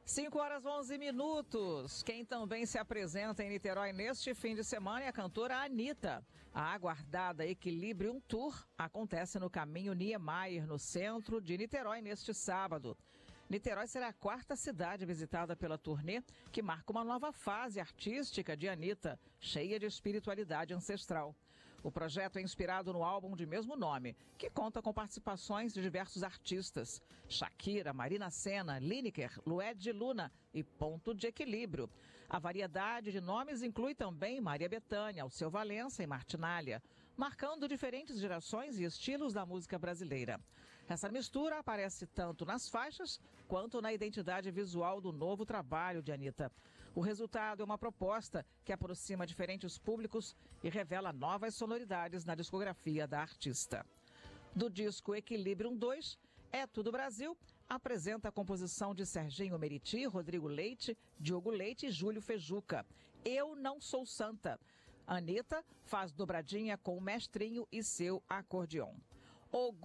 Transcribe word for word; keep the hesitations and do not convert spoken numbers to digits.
cinco horas onze minutos. Quem também se apresenta em Niterói neste fim de semana é a cantora Anitta. A aguardada Equilibrium Tour acontece no Caminho Niemeyer, no centro de Niterói, neste sábado. Niterói será a quarta cidade visitada pela turnê, que marca uma nova fase artística de Anitta, cheia de espiritualidade ancestral. O projeto é inspirado no álbum de mesmo nome, que conta com participações de diversos artistas: Shakira, Marina Sena, Lineker, Lued Luna e Ponto de Equilíbrio. A variedade de nomes inclui também Maria Bethânia, Alceu Valença e Martinália, marcando diferentes gerações e estilos da música brasileira. Essa mistura aparece tanto nas faixas quanto na identidade visual do novo trabalho de Anitta. O resultado é uma proposta que aproxima diferentes públicos e revela novas sonoridades na discografia da artista. Do disco Equilibrium dois, É Tudo Brasil apresenta a composição de Serginho Meriti, Rodrigo Leite, Diogo Leite e Júlio Fejuca. Eu Não Sou Santa. Anitta faz dobradinha com o Mestrinho e seu acordeon. O